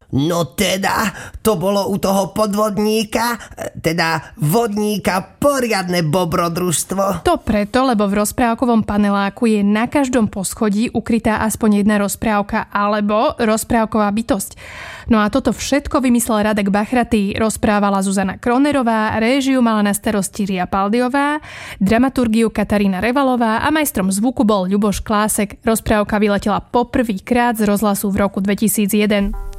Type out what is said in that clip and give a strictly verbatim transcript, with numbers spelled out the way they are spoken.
No teda, to bolo u toho podvodníka, teda vodníka, poriadne bobrodružstvo. To preto, lebo v rozprávkovom paneláku je na každom poschodí ukrytá aspoň jedna rozprávka alebo rozprávková bytosť. No a toto všetko vymyslel Radek Bachratý, rozprávala Zuzana Kronerová, réžiu mala na starosti Ria Paldiová, dramaturgiu Katarína Revalová a majstrom zvuku bol Ľuboš Klásek. Rozprávka vyletela poprvýkrát z rozhlasu v roku dvetisícjeden.